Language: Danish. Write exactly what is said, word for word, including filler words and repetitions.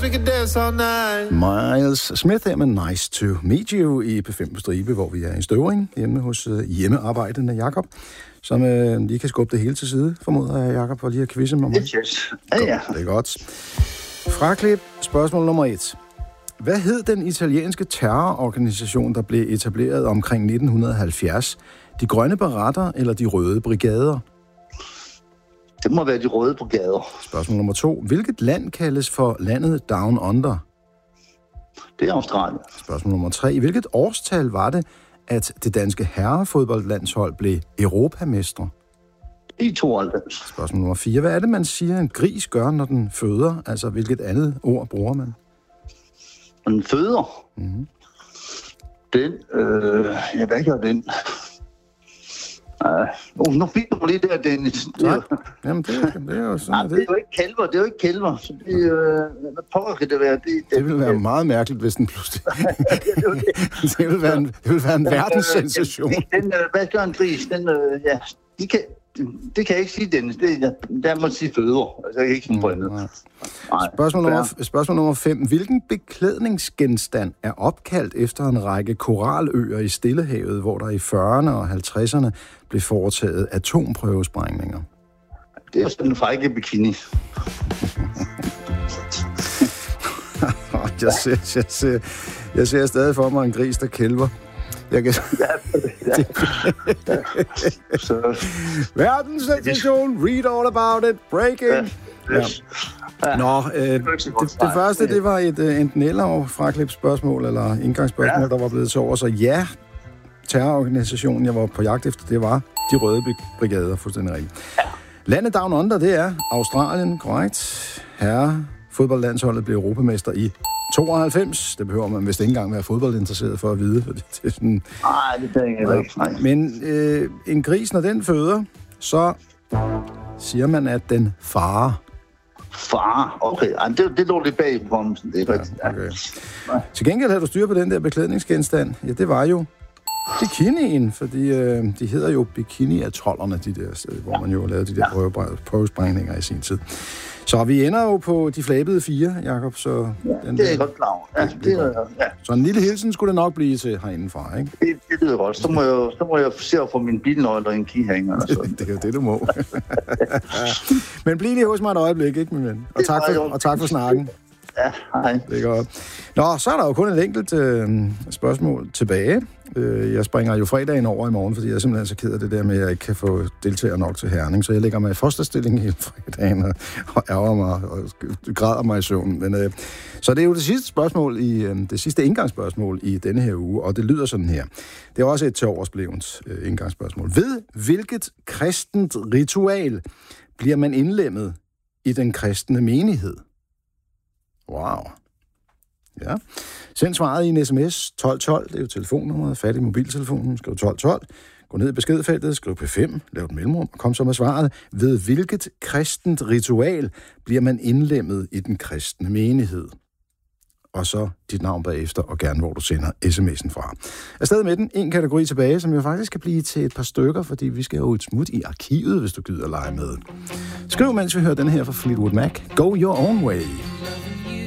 we could dance all night. Miles Smith her med Nice to Meet You i P fem på stribe, hvor vi er i Støvring, hjemme hos uh, hjemmearbejdende Jakob, som uh, lige kan skubbe det hele til side, formoder jeg, Jakob, for lige at quizze med mig. Yes, yes. Ja, ja. Det er godt. Fraklip, spørgsmål nummer et. Hvad hed den italienske terrororganisation, der blev etableret omkring nitten halvfjerds? De grønne baretter eller de røde brigader? Det må være de røde brigader. Spørgsmål nummer to. Hvilket land kaldes for landet Down Under? Det er Australien. Spørgsmål nummer tre. I hvilket årstal var det, at det danske herrefodboldlandshold blev europamestre? I tooghalvfems. Spørgsmål nummer fire. Hvad er det, man siger, en gris gør, når den føder? Altså, hvilket andet ord bruger man? Den føder? Mm-hmm. Den, øh, ja, hvad gør den? Uh, uh, nu fik du lige der, Dennis. Nej, jamen det, er, det er jo sådan, nej, det. det er jo ikke kalver, det er jo ikke kalver. Så det, øh, hvad pokker kan det være? Det, det, det ville være meget mærkeligt, hvis den pludselig... det ville være en, det ville være en verdenssensation. Den, øh, hvad gør en gris? Den, øh, ja, de kan... Det kan jeg ikke sige, Dennis. Det, jeg, der må sige føder. Altså, jeg kan ikke sige på andet. Mm, spørgsmål, nummer, spørgsmål nummer fem. Hvilken beklædningsgenstand er opkaldt efter en række koraløer i Stillehavet, hvor der i fyrrerne og halvtredserne blev foretaget atomprøvesprængninger? Det er sådan en frække bikini. jeg, ser, jeg, ser, jeg ser stadig for mig en gris, der kælver. Jeg kan... ja, ja. Så... Verdenssensation, read all about it, breaking. Ja. Ja. Nå, øh, det, det første, det var et uh, enten eller fraklip spørgsmål, eller indgangsspørgsmål, ja. Der var blevet til over. Så ja, terrororganisationen, jeg var på jagt efter, det var de røde brigader, fuldstændig rigtigt. Ja. Landet Down Under, det er Australien, korrekt. Herre fodboldlandsholdet blev europamester i tooghalvfems. Det behøver man vist ikke engang være fodboldinteresseret for at vide. For det, det er sådan... Nej, det er ikke rigtigt. Nej. Men øh, en gris, når den føder, så siger man, at den farer. Far? Okay, det, det lå lidt bag i hukommelsen. Det er rigtigt. Ja, okay. Til gengæld havde du styr på den der beklædningsgenstand. Ja, det var jo bikinien, fordi øh, de hedder jo bikini-atollerne, de der, hvor man jo lavede de der ja. prøvesprængninger i sin tid. Så vi ender jo på de flabede fire, Jakob. Så ja, den det er jeg godt klar over. Ja, det, det er, ja. Så en lille hilsen skulle det nok blive til herindefra, ikke? Det, det lyder godt. Så må jeg, så må jeg se at få min bilnøgler og en keyhanger. Og det, det er jo det, du må. Men bliv lige hos mig et øjeblik, ikke, min ven? Og tak for, og tak for snakken. Ja, hej. Det er godt. Nå, så er der jo kun et enkelt øh, spørgsmål tilbage. Øh, jeg springer jo fredagen over i morgen, fordi jeg er simpelthen så ked af det der med, at jeg ikke kan få deltager nok til Herning. Så jeg lægger mig i fosterstilling hele fredagen og, og ærger mig og græder mig i søvn. Men, øh, så det er jo det sidste spørgsmål, i øh, det sidste indgangsspørgsmål i denne her uge, og det lyder sådan her. Det er også et til oversblevens øh, indgangsspørgsmål. Ved hvilket kristent ritual bliver man indlemmet i den kristne menighed? Wow. Ja. Send svaret i en sms tolv tolv, det er jo telefonnummeret, fat i mobiltelefonen, skriv tolv tolv, gå ned i beskedfeltet, skriv P fem, lav et mellemrum, og kom så med svaret. Ved hvilket kristent ritual bliver man indlemmet i den kristne menighed? Og så dit navn bagefter, og gerne hvor du sender sms'en fra. Afsted med den, en kategori tilbage, som jo faktisk kan blive til et par stykker, fordi vi skal jo et smut i arkivet, hvis du gider lege med. Skriv, mens vi hører den her fra Fleetwood Mac. Go your own way.